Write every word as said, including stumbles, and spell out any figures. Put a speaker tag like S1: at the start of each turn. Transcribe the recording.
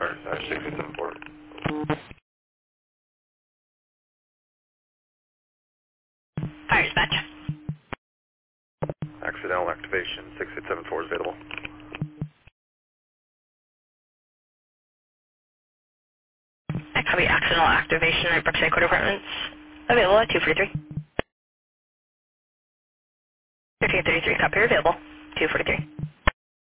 S1: Or uh, six eight seven four.
S2: Fire dispatch.
S1: Accidental activation, six eight seven four is available.
S2: I copy accidental activation at Brookside Court Apartments. Available at two forty-three. thirteen thirty-three, copy available. two forty-three.